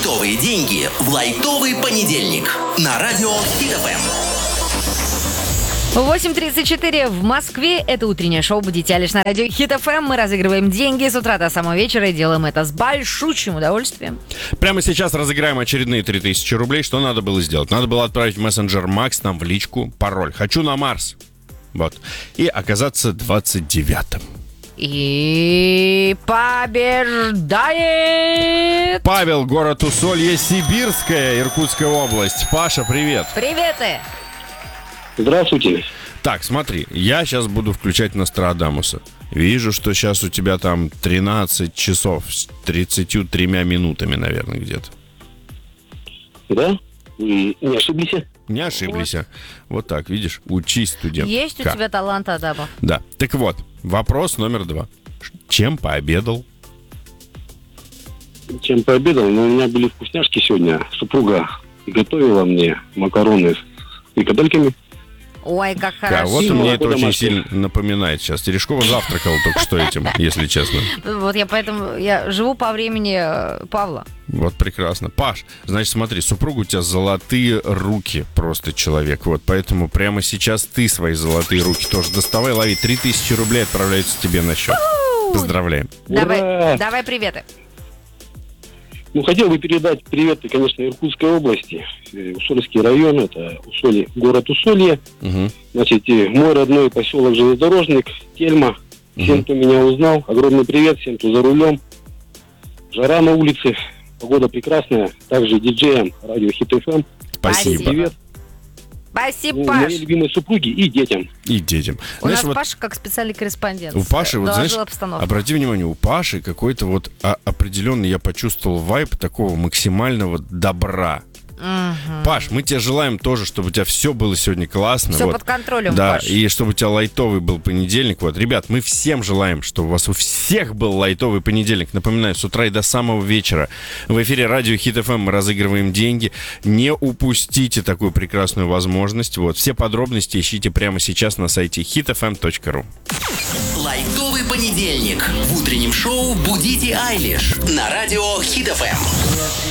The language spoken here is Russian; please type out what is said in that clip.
Лайтовые деньги в лайтовый понедельник на радио Хит ФМ. 8:34 в Москве. Это утреннее шоу «Будите Алиш» на радио Хит ФМ. Мы разыгрываем деньги с утра до самого вечера и делаем это с большущим удовольствием. Прямо сейчас разыграем очередные 3000 рублей. Что надо было сделать? Надо было отправить в мессенджер Макс нам в личку пароль «Хочу на Марс». Вот. И оказаться 29-м. И побеждает... Павел, город Усолье, Сибирская, Иркутская область. Паша, привет. Приветы! Здравствуйте. Так, смотри, я сейчас буду включать Нострадамуса. Вижу, что сейчас у тебя там 13 часов с 33 минутами, наверное, где-то. Да? Вы не ошиблись? Не ошиблись. Вот так, видишь, учись, студент. Есть у тебя талант, Адамов. Да. Так вот, вопрос номер 2. Чем пообедал? Чем пообедал? Ну, у меня были вкусняшки сегодня. Супруга готовила мне макароны с фрикадельками. Ой, как хорошо. Кого-то мне это очень домашнее. сильно напоминает сейчас. Терешкова завтракала только что этим, если честно. Вот я живу по времени Павла. Вот прекрасно. Паш, значит, смотри, супруга у тебя золотые руки, просто человек. Вот, поэтому прямо сейчас ты свои золотые руки тоже доставай, лови. 3000 рублей отправляются тебе на счет. Поздравляем. Ура! Давай приветы. Ну, хотел бы передать приветы, конечно, Иркутской области. Усольский район, это Усолье, город Усолье. Угу. Значит, мой родной поселок Железнодорожник, Тельма. Всем, кто меня узнал, огромный привет. Всем, кто за рулем. Жара на улице, погода прекрасная. Также диджеям радио Хит ФМ. Спасибо. Привет. Спасибо, Паш. Моей любимой супруге и детям. И детям. У нас Знаешь, вот Паша как специальный корреспондент. у Паши, вот, знаешь, доложил обстановку. обрати внимание, у Паши какой-то вот определенный, я почувствовал вайб такого максимального добра. Мгм. Паш, мы тебе желаем тоже, чтобы у тебя все было сегодня классно. Все вот. под контролем, Да, Паш. и чтобы у тебя лайтовый был понедельник. Вот, ребят, мы всем желаем, чтобы у вас у всех был лайтовый понедельник. Напоминаю, с утра и до самого вечера в эфире радио Хит ФМ мы разыгрываем деньги. Не упустите такую прекрасную возможность. Вот, все подробности ищите прямо сейчас на сайте hitfm.ru. Лайтовый понедельник в утреннем шоу «Будите Айлиш» на радио Хит ФМ.